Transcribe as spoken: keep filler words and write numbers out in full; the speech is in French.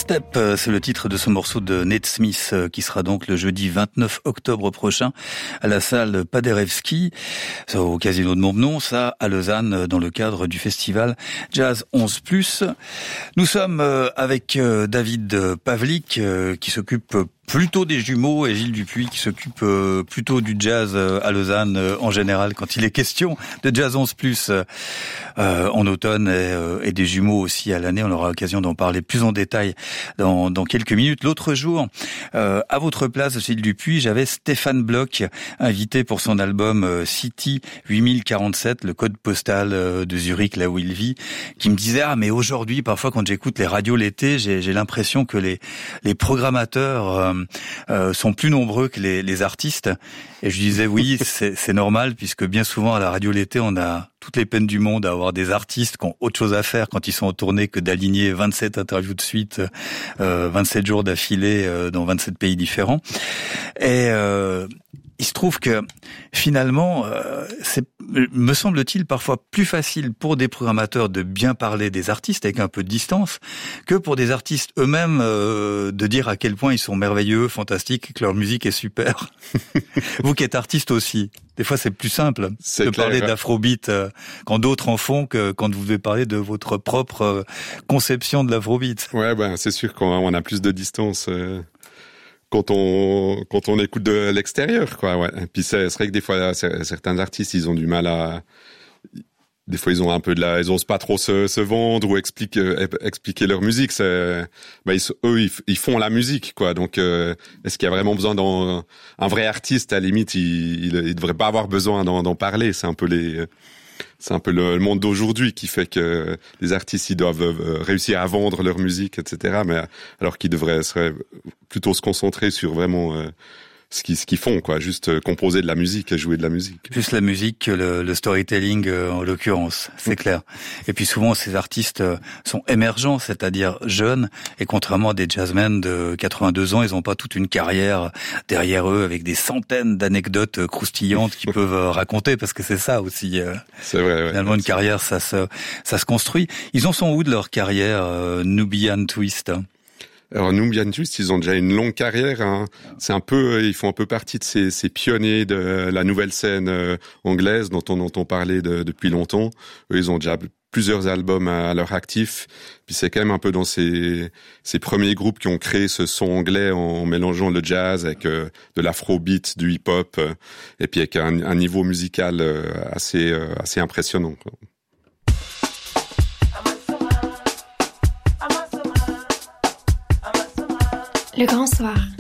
Step, c'est le titre de ce morceau de Nate Smith qui sera donc le jeudi vingt-neuf octobre prochain à la salle Paderewski au Casino de Montbenon, ça à Lausanne dans le cadre du festival Jazz onze plus. Nous sommes avec David Pavlik qui s'occupe plutôt des jumeaux et Gilles Dupuis qui s'occupe euh, plutôt du jazz euh, à Lausanne euh, en général quand il est question de Jazz onze plus euh, en automne et, euh, et des jumeaux aussi à l'année. On aura l'occasion d'en parler plus en détail dans, dans quelques minutes. L'autre jour, euh, à votre place, Gilles Dupuis, j'avais Stéphane Bloch invité pour son album euh, City huit mille quarante-sept, le code postal euh, de Zurich, là où il vit, qui me disait « Ah, mais aujourd'hui, parfois quand j'écoute les radios l'été, j'ai, j'ai l'impression que les, les programmateurs... Euh, Euh, sont plus nombreux que les, les artistes. » Et je disais oui, c'est, c'est normal puisque bien souvent à la radio l'été, on a toutes les peines du monde à avoir des artistes qui ont autre chose à faire quand ils sont en tournée que d'aligner vingt-sept interviews de suite, euh, vingt-sept jours d'affilée euh, dans vingt-sept pays différents. Et euh, il se trouve que finalement, euh, c'est, me semble-t-il, parfois plus facile pour des programmateurs de bien parler des artistes avec un peu de distance que pour des artistes eux-mêmes euh, de dire à quel point ils sont merveilleux, fantastiques, que leur musique est super. Vous qui êtes artiste aussi, des fois c'est plus simple c'est de clair, parler ouais. d'afrobeat euh, quand d'autres en font que quand vous devez parler de votre propre euh, conception de l'afrobeat. Ouais, ben c'est sûr qu'on a plus de distance. Euh... quand on quand on écoute de l'extérieur, quoi. Ouais. Et puis c'est, c'est vrai que des fois certains artistes ils ont du mal à, des fois ils ont un peu de la, ils osent pas trop se, se vendre ou expliquer expliquer leur musique. C'est, bah ils, eux ils, ils font la musique, quoi. Donc euh, est-ce qu'il y a vraiment besoin d'un un vrai artiste? À la limite, il, il, il devrait pas avoir besoin d'en, d'en parler. C'est un peu les C'est un peu le monde d'aujourd'hui qui fait que les artistes ils doivent réussir à vendre leur musique, et cetera. Mais alors qu'ils devraient seraient plutôt se concentrer sur vraiment euh, ce qu'ils ce qu'ils font, quoi. Juste composer de la musique et jouer de la musique. Plus la musique que le, le storytelling euh, en l'occurrence, c'est mmh. clair. Et puis souvent ces artistes euh, sont émergents, c'est-à-dire jeunes. Et contrairement à des jazzmen de quatre-vingt-deux ans, ils n'ont pas toute une carrière derrière eux avec des centaines d'anecdotes croustillantes qu'ils peuvent raconter, parce que c'est ça aussi. Euh, c'est vrai. Ouais, finalement, une carrière, ça se ça se construit. Ils en sont où de leur carrière, euh, Nubian Twist? Alors Nubian Twist, ils ont déjà une longue carrière. Hein. C'est un peu, ils font un peu partie de ces, ces pionniers de la nouvelle scène euh, anglaise dont on entend parler de, depuis longtemps. Eux, ils ont déjà plusieurs albums à, à leur actif. Puis c'est quand même un peu dans ces, ces premiers groupes qui ont créé ce son anglais en mélangeant le jazz avec euh, de l'afrobeat, du hip-hop, euh, et puis avec un, un niveau musical euh, assez, euh, assez impressionnant, quoi. Le Grand Soir.